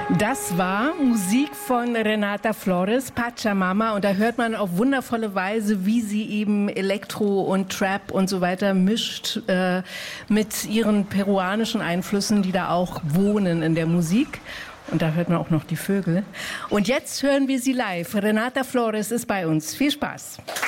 Das war Musik von Renata Flores, Pachamama. Und da hört man auf wundervolle Weise, wie sie eben Elektro und Trap und so weiter mischt mit ihren peruanischen Einflüssen, die da auch wohnen in der Musik. Und da hört man auch noch die Vögel. Und jetzt hören wir sie live. Renata Flores ist bei uns. Viel Spaß.